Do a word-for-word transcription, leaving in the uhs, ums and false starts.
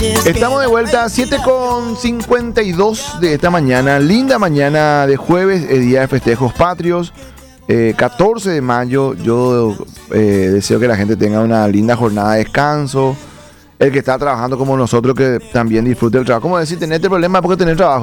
Estamos de vuelta a siete con cincuenta y dos de esta mañana. Linda mañana de jueves, el día de festejos patrios. Eh, catorce de mayo. Yo eh, deseo que la gente tenga una linda jornada de descanso. El que está trabajando como nosotros, que también disfrute el trabajo. Como decir, tener este problema porque tener trabajo.